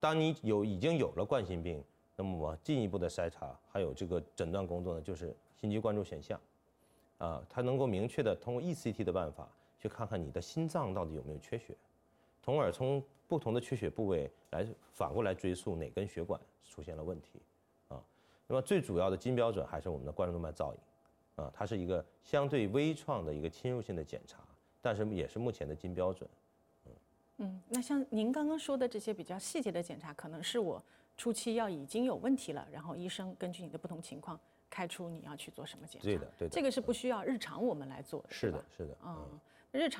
当你已经有了冠心病，那么我进一步的筛查还有这个诊断工作呢，就是心肌灌注选项，它能够明确的通过 ECT 的办法去看看你的心脏到底有没有缺血，从而从不同的缺血部位来反过来追溯哪根血管出现了问题，那么最主要的金标准还是我们的冠状动脉造影，它是一个相对微创的一个侵入性的检查，但是也是目前的金标准。 那像您刚刚说的这些比较细节的检查，可能是我初期药已经有问题了，然后医生根据你的不同情况开出你要去做什么检查。 对的， 这个是不需要日常我们来做的。 是的，是的。 日常。